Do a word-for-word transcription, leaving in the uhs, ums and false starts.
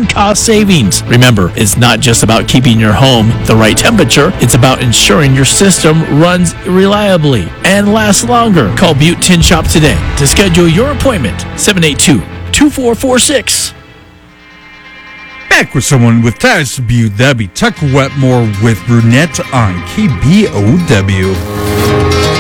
and cost savings. Remember, it's not just about keeping your home the right temperature. It's about ensuring your system runs reliably and lasts longer. Call Butte Tin Shop today to schedule your appointment. seven eight two, two four four six. Back with someone with ties to Butte. That'd be Tucker Wetmore with Brunette on K B O W.